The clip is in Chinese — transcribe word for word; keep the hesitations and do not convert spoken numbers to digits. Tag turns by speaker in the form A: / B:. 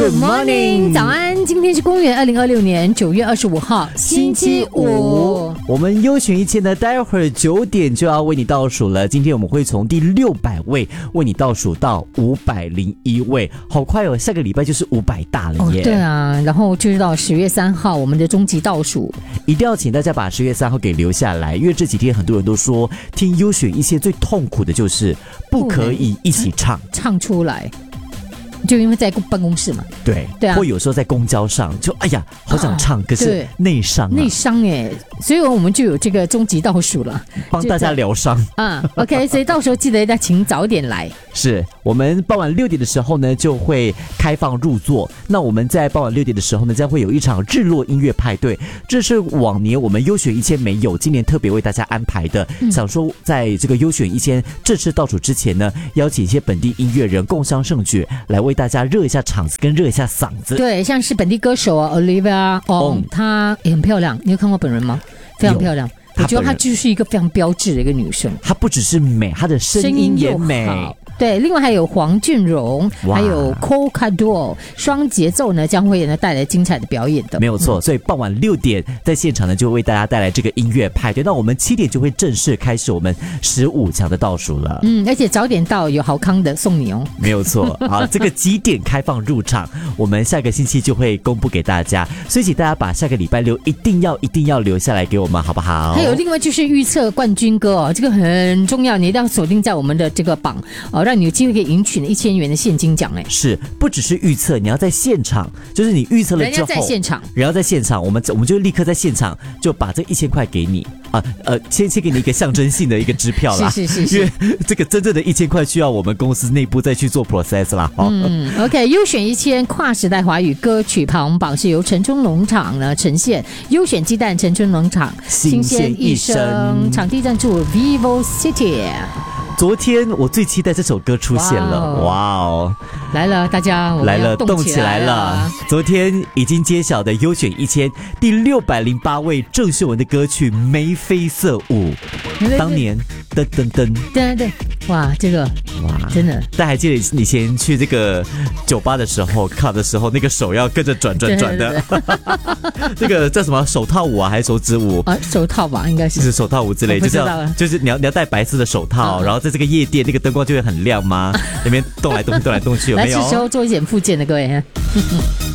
A: Good morning， 早安！今天是公元二零二六年九月二十五号，星期五。
B: 我们优选一千呢，待会儿九点就要为你倒数了。今天我们会从第六百位为你倒数到五百零一位，好快哦！下个礼拜就是五百大了耶。
A: 哦，对啊，然后就是到十月三号，我们的终极倒数。
B: 一定要请大家把十月三号给留下来，因为这几天很多人都说听优选一些最痛苦的就是不可以一起唱，
A: 唱出来。就因为在办公室嘛，
B: 对
A: 对啊，
B: 或有时候在公交上，就哎呀，好想唱，啊、可是内伤、啊，
A: 内伤哎，所以我们就有这个终极倒数了，
B: 帮大家疗伤
A: 啊。OK， 所以到时候记得要请早点来。
B: 是我们傍晚六点的时候呢，就会开放入座。那我们在傍晚六点的时候呢，将会有一场日落音乐派对，这是往年我们优选一千没有，今年特别为大家安排的。嗯、想说在这个优选一千正式倒数之前呢，邀请一些本地音乐人共襄盛举，来为大家热一下场子跟热一下嗓子。
A: 对，像是本地歌手啊 Olivia 哦，她也很漂亮，你有看过本人吗？非常漂亮。我觉得她就是一个非常标致的一个女生。
B: 她不只是美，她的声音也美。
A: 对，另外还有黄俊荣，还有 Cocado， 双节奏呢将会呢带来精彩的表演的。
B: 没有错，所以傍晚六点在现场呢就为大家带来这个音乐派对。那我们七点就会正式开始我们十五强的倒数了。
A: 嗯，而且早点到有好康的送你哦。
B: 没有错，好，这个几点开放入场，我们下个星期就会公布给大家。所以请大家把下个礼拜六一定要一定要留下来给我们，好不好？
A: 还有另外就是预测冠军歌哦，这个很重要，你一定要锁定在我们的这个榜哦。让你有机会可以赢取一千元的现金奖哎，
B: 是不只是预测，你要在现场，就是你预测了之后，
A: 人家在现场，
B: 人要在现场，我们我们就立刻在现场就把这一千块给你啊，呃，先先给你一个象征性的一个支票啦，
A: 是是是是，
B: 因为这个真正的一千块需要我们公司内部再去做 process 啦。哦、
A: 嗯 ，OK， 优选一千跨时代华语歌曲排行榜是由陈春农场呢呈现，优选鸡蛋陈春农场
B: 新鲜一生，
A: 场地赞助 Vivo City。
B: 昨天我最期待这首歌出现了，哇哦，
A: 来了，大家
B: 来了，
A: 动起来了。
B: 了昨天已经揭晓的优选一千第六百零八位郑秀文的歌曲《眉飞色舞》，当年噔噔噔，
A: 对对对，哇，这个哇，真的。
B: 但还记得你以前去这个酒吧的时候 club 的时候，那个手要跟着转转转的，对对对那个叫什么手套舞啊，还是手指舞
A: 啊？手套吧，应该是
B: 是手套舞之类，就是要就是你要你要戴白色的手套，嗯、然后在这个夜店那个灯光就会很亮吗？那边动来动去动来动去，有没有？
A: 来，是时候做一点复健的各位。